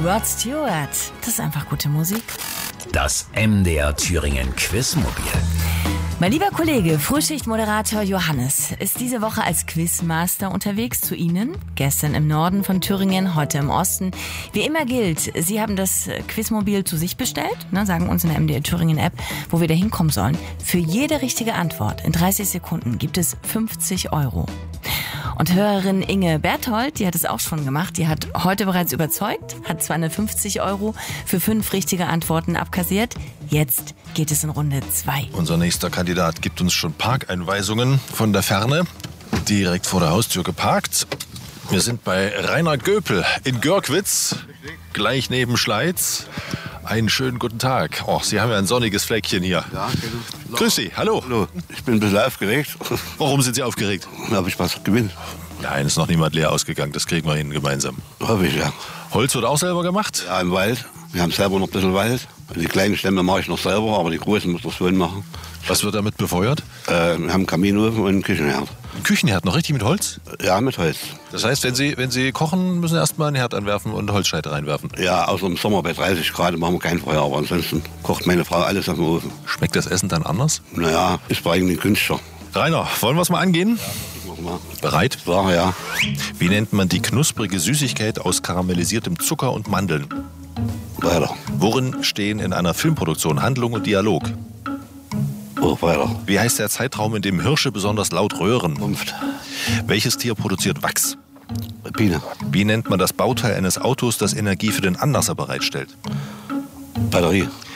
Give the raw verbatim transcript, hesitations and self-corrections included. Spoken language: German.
Rod Stewart. Das ist einfach gute Musik. Das M D R Thüringen Quizmobil. Mein lieber Kollege, Frühschichtmoderator Johannes, ist diese Woche als Quizmaster unterwegs zu Ihnen. Gestern im Norden von Thüringen, heute im Osten. Wie immer gilt, Sie haben das Quizmobil zu sich bestellt, ne, sagen uns in der M D R Thüringen App, wo wir da hinkommen sollen. Für jede richtige Antwort in dreißig Sekunden gibt es fünfzig Euro. Und Hörerin Inge Berthold, die hat es auch schon gemacht, die hat heute bereits überzeugt, hat zweihundertfünfzig Euro für fünf richtige Antworten abkassiert. Jetzt geht es in Runde zwei. Unser nächster Kandidat gibt uns schon Parkeinweisungen von der Ferne, direkt vor der Haustür geparkt. Wir sind bei Rainer Göpel in Görkwitz, gleich neben Schleiz. Einen schönen guten Tag. Oh, Sie haben ja ein sonniges Fleckchen hier. Ja, genau. Grüß Sie, hallo. Hallo. Ich bin ein bisschen aufgeregt. Warum sind Sie aufgeregt? Da habe ich was gewinnen. Nein, ist noch niemand leer ausgegangen. Das kriegen wir hin gemeinsam. Hoffe ich, ja. Holz wird auch selber gemacht? Ja, im Wald. Wir haben selber noch ein bisschen Wald. Die kleinen Stämme mache ich noch selber, aber die großen muss ich schon machen. Was wird damit befeuert? Äh, wir haben einen Kaminofen und einen Küchenherd. Ein Küchenherd, noch richtig mit Holz? Ja, mit Holz. Das heißt, wenn Sie, wenn Sie kochen, müssen Sie erstmal einen Herd anwerfen und Holzscheite reinwerfen. Ja, außer im Sommer bei dreißig Grad machen wir kein Feuer, aber ansonsten kocht meine Frau alles auf dem Ofen. Schmeckt das Essen dann anders? Naja, ist bei eigentlich günstiger. Rainer, wollen wir es mal angehen? Mach mal. Bereit? Ja, ja. Wie nennt man die knusprige Süßigkeit aus karamellisiertem Zucker und Mandeln? Weiter. Worin stehen in einer Filmproduktion Handlung und Dialog? Oh, weiter. Wie heißt der Zeitraum, in dem Hirsche besonders laut röhren? Fünft. Welches Tier produziert Wachs? Biene. Wie nennt man das Bauteil eines Autos, das Energie für den Anlasser bereitstellt? Batterie.